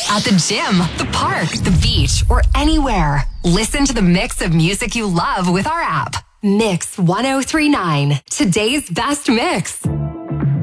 At the gym, the park, the beach, or anywhere. Listen to the mix of music you love with our app. Mix 1039, today's best mix.